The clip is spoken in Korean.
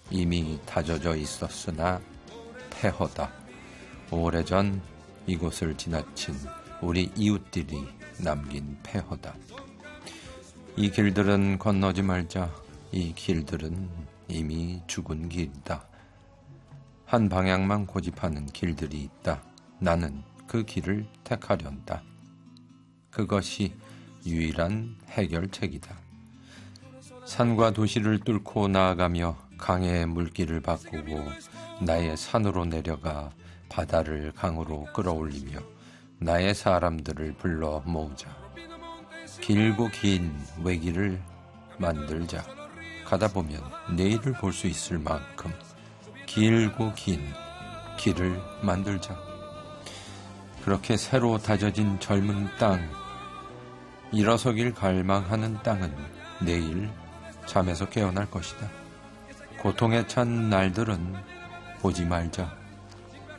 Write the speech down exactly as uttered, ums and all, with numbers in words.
이미 다져져 있었으나 폐허다. 오래전 이곳을 지나친 우리 이웃들이 남긴 폐허다. 이 길들은 건너지 말자. 이 길들은 이미 죽은 길이다. 한 방향만 고집하는 길들이 있다. 나는 그 길을 택하련다. 그것이 유일한 해결책이다. 산과 도시를 뚫고 나아가며 강의 물길을 바꾸고 나의 산으로 내려가 바다를 강으로 끌어올리며 나의 사람들을 불러 모으자. 길고 긴 외길을 만들자. 가다 보면 내일을 볼 수 있을 만큼 길고 긴 길을 만들자. 그렇게 새로 다져진 젊은 땅, 일어서길 갈망하는 땅은 내일 잠에서 깨어날 것이다. 고통에 찬 날들은 보지 말자.